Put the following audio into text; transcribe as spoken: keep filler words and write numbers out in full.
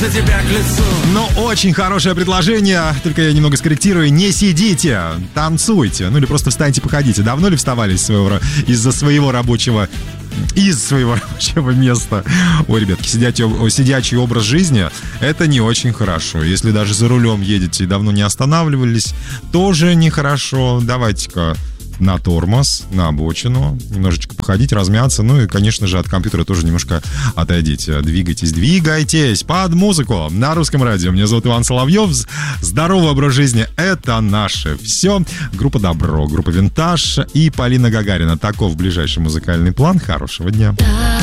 ближе тебя к лицу. Ну, очень хорошее предложение, только я немного скорректирую. Не сидите, танцуйте. Ну или просто встаньте, походите. Давно ли вставали из своего, из-за своего рабочего... из своего рабочего места? Ой, ребятки, сидячий, сидячий образ жизни — это не очень хорошо. Если даже за рулем едете и давно не останавливались, тоже нехорошо. Давайте-ка на тормоз, на обочину, немножечко походить, размяться. Ну и, конечно же, от компьютера тоже немножко отойдите. Двигайтесь, двигайтесь под музыку на Русском радио. Меня зовут Иван Соловьев. Здоровый образ жизни — это наше все. Группа «Добро», группа «Винтаж» и Полина Гагарина. Таков ближайший музыкальный план. Хорошего дня.